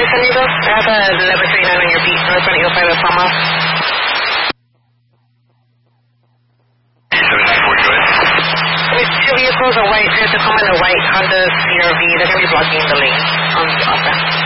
San Diego? I have a level 39 on your beat, north 105 at Palma. 794, go ahead. There's two vehicles, a white, there's a Tacoma and a white Honda CRV. They're going to be blocking the lane on the offense.